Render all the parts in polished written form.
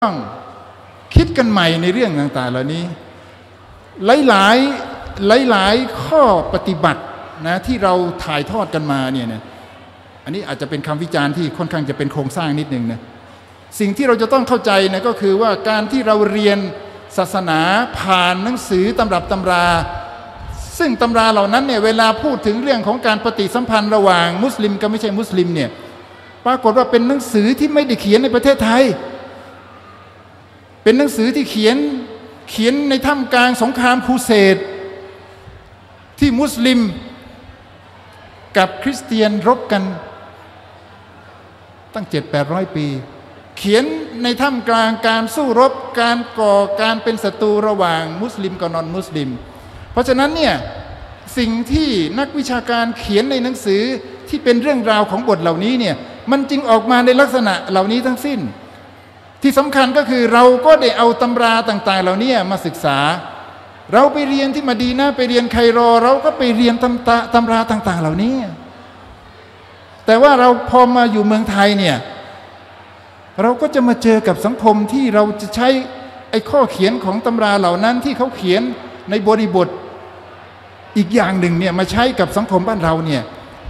ต้องคิดกันใหม่ในเรื่องต่างๆเหล่านี้หลายข้อปฏิบัตินะที่เราถ่ายทอดกันมาเนี่ยนะอันนี้อาจจะเป็นคำวิจารณ์ที่ค่อนข้างจะเป็นโครงสร้างนิดนึงนะสิ่งที่เราจะต้องเข้าใจนะก็คือว่าการที่เราเรียนศาสนาผ่านหนังสือตำรับตำราซึ่งตำราเหล่านั้นเนี่ยเวลาพูดถึงเรื่องของการปฏิสัมพันธ์ระหว่างมุสลิมกับไม่ใช่มุสลิมเนี่ยปรากฏว่าเป็นหนังสือที่ไม่ได้เขียนในประเทศไทยเป็นหนังสือที่เขียนในท่ามกลางสงครามครูเสดที่มุสลิมกับคริสเตียนรบกันตั้ง 700-800 ปีเขียนในท่ามกลางการสู้รบการเป็นศัตรูระหว่างมุสลิมกับนอนมุสลิมเพราะฉะนั้นเนี่ยสิ่งที่นักวิชาการเขียนในหนังสือที่เป็นเรื่องราวของบทเหล่านี้เนี่ยมันจึงออกมาในลักษณะเหล่านี้ทั้งสิ้นที่สำคัญก็คือเราก็ได้เอาตำราต่างๆเหล่านี้มาศึกษาเราไปเรียนที่มะดีนะห์ไปเรียนไคโรเราก็ไปเรียนตำราต่างๆเหล่านี้แต่ว่าเราพอมาอยู่เมืองไทยเนี่ยเราก็จะมาเจอกับสังคมที่เราจะใช้ไอ้ข้อเขียนของตำราเหล่านั้นที่เขาเขียนในบริบทอีกอย่างหนึ่งเนี่ยมาใช้กับสังคมบ้านเราเนี่ย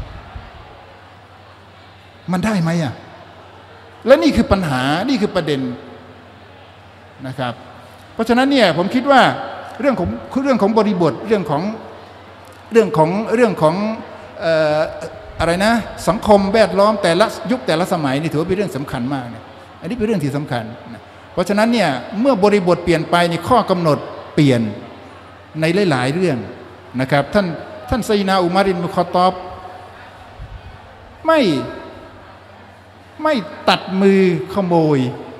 มันได้ไหมอ่ะและนี่คือปัญหานี่คือประเด็นนะครับเพราะฉะนั้นเนี่ยผมคิดว่าเรื่องของบริบทเรื่องของอะไรนะสังคมแวดล้อมแต่ละยุคแต่ละสมัยนี่ถือว่าเป็นเรื่องสำคัญมากเนี่ยอันนี้เป็นเรื่องที่สำคัญนะเพราะฉะนั้นเนี่ยเมื่อบริบทเปลี่ยนไปในข้อกำหนดเปลี่ยนในหลายๆเรื่องนะครับท่านไซนาอุมารินมุคอตอบไม่ตัดมือขโมย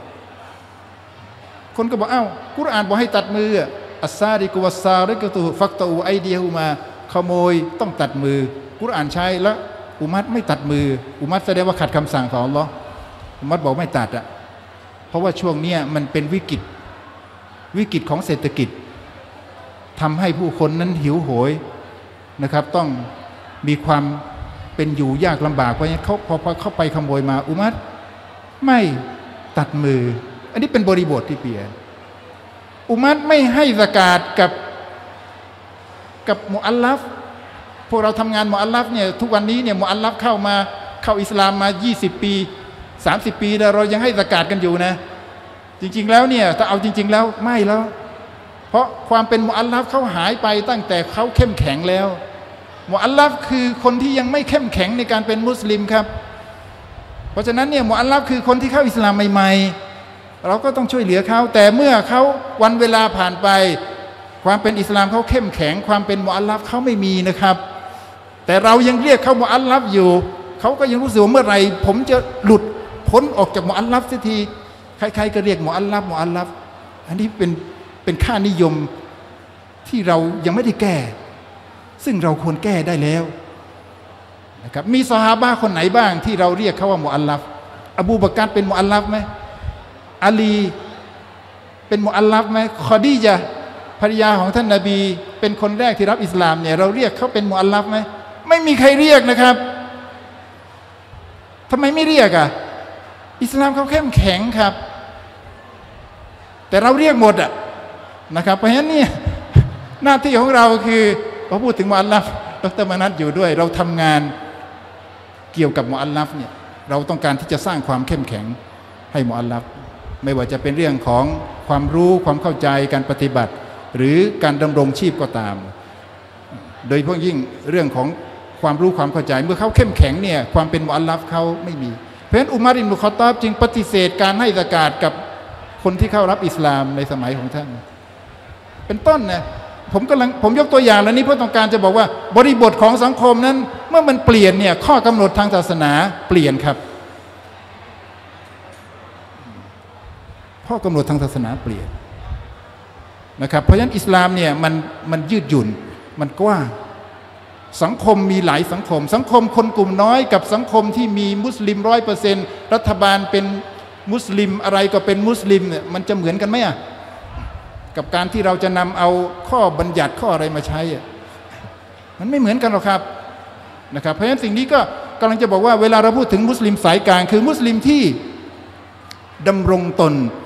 คนก็บอกอ้าวกุรอานบอกให้ตัดมืออัสซาริกุวัสซาริกตุฟักตูไอเดียฮูมาขโมยต้องตัดมือกุรอานใช้แล้วอุมัตไม่ตัดมืออุมัตแสดงว่าขัดคำสั่งของอัลเลาะห์อุมัตบอกไม่ตัดอ่ะเพราะว่าช่วงนี้มันเป็นวิกฤตของเศรษฐกิจทำให้ผู้คนนั้นหิวโหยนะครับต้องมีความเป็นอยู่ยากลำบากเพราะฉะนั้นพอเข้าไปขโมยมาอุมัตไม่ตัดมืออันนี้เป็นบริบทที่เปลี่ยนอุมัตไม่ให้ซะกาตกับมุอัลลัฟพวกเราทำงานมุอัลลัฟเนี่ยทุกวันนี้เนี่ยมุอัลลัฟเข้าอิสลามมา20 ปี30 ปีแล้วเรายังให้ซะกาตกันอยู่นะจริงๆแล้วเนี่ยถ้าเอาจริงๆแล้วไม่แล้วเพราะความเป็นมุอัลลัฟเขาหายไปตั้งแต่เขาเข้มแข็งแล้วมุอัลลัฟคือคนที่ยังไม่เข้มแข็งในการเป็นมุสลิมครับเพราะฉะนั้นเนี่ยมุอัลลัฟคือคนที่เข้าอิสลามใหม่ๆเราก็ต้องช่วยเหลือเขาแต่เมื่อเขาวันเวลาผ่านไปความเป็นอิสลามเขาเข้มแข็งความเป็นมุอัลลัฟเขาไม่มีนะครับแต่เรายังเรียกเขามุอัลลัฟอยู่เขาก็ยังรู้สึกว่าเมื่อไหร่ผมจะหลุดพ้นออกจากมุอัลลัฟสักทีใครๆก็เรียกมุอัลลัฟอันนี้เป็นค่านิยมที่เรายังไม่ได้แก้ซึ่งเราควรแก้ได้แล้วนะครับมีซอฮาบะห์คนไหนบ้างที่เราเรียกเขาว่ามุอัลลัฟอบูบักรเป็นมุอัลลัฟไหมอาลีเป็นมุอัลลัฟไหมคอดีญะห์ภรรยาของท่านนบีเป็นคนแรกที่รับอิสลามเนี่ยเราเรียกเขาเป็นมุอัลลัฟไหมไม่มีใครเรียกนะครับทำไมไม่เรียกอ่ะอิสลามเขาเข้มแข็งครับแต่เราเรียกหมดอ่ะนะครับเพราะฉะนั้นเนี่ยหน้าที่ของเราคือพอพูดถึงมุอัลลัฟดร.มนัสอยู่ด้วยเราทำงานเกี่ยวกับมุอัลลัฟเนี่ยเราต้องการที่จะสร้างความเข้มแข็งให้มุอัลลัฟไม่ว่าจะเป็นเรื่องของความรู้ความเข้าใจการปฏิบัติหรือการดำรงชีพก็ตามโดยเฉพาะยิ่งเรื่องของความรู้ความเข้าใจเมื่อเขาเข้มแข็งเนี่ยความเป็นมุอัลลัฟเขาไม่มีเพราะฉะนั้นอุมัรอิบนุค็อฏฏอบจึงปฏิเสธการให้ซะกาตกับคนที่เข้ารับอิสลามในสมัยของท่านเป็นต้นนะผมยกตัวอย่างแล้วนี้เพื่อต้องการจะบอกว่าบริบทของสังคมนั้นเมื่อมันเปลี่ยนเนี่ยข้อกำหนดทางศาสนาเปลี่ยนครับข้อกำหนดทางศาสนาเปลี่ยนนะครับเพราะฉะนั้นอิสลามเนี่ยมันยืดหยุ่นมันกว้างสังคมมีหลายสังคมคนกลุ่มน้อยกับสังคมที่มีมุสลิม 100% รัฐบาลเป็นมุสลิมอะไรก็เป็นมุสลิมเนี่ยมันจะเหมือนกันไหมอ่ะกับการที่เราจะนำเอาข้อบัญญัติข้ออะไรมาใช้มันไม่เหมือนกันหรอกครับนะครับเพราะฉะนั้นสิ่งนี้ก็กำลังจะบอกว่าเวลาเราพูดถึงมุสลิมสายกลางคือมุสลิมที่ดำรงตน